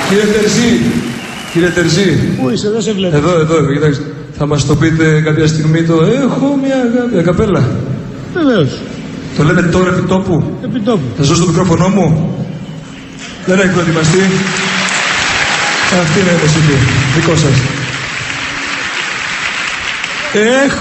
Κύριε Τερζή. Πού είσαι, δεν σε βλέπω. Εδώ, κοιτάξτε. Θα μας το πείτε κάποια στιγμή το έχω μια αγάπη, ακαπέλα. Βεβαίως. Το λέμε τώρα επί τόπου. Επί τόπου. Θα σας δώσω το μικρόφωνο μου. Δεν έχει προετοιμαστεί. Αυτή είναι η μουσική. Δικό σας.